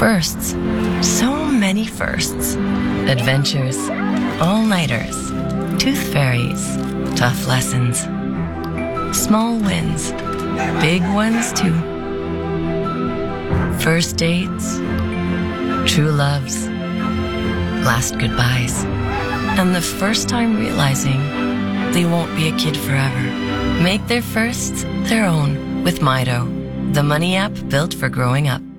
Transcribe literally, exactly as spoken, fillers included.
Firsts. So many firsts. Adventures. All-nighters. Tooth fairies. Tough lessons. Small wins. Big ones, too. First dates. True loves. Last goodbyes. And the first time realizing they won't be a kid forever. Make their firsts their own with Mido, the money app built for growing up.